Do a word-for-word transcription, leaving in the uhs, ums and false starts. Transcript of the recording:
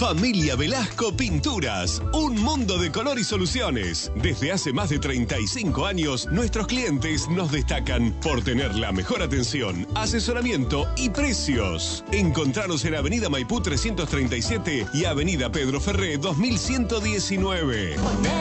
Familia Velasco Pinturas, un mundo de color y soluciones. Desde hace más de treinta y cinco años, nuestros clientes nos destacan por tener la mejor atención, asesoramiento y precios. Encontraros en Avenida Maipú trescientos treinta y siete y Avenida Pedro Ferré dos mil ciento diecinueve.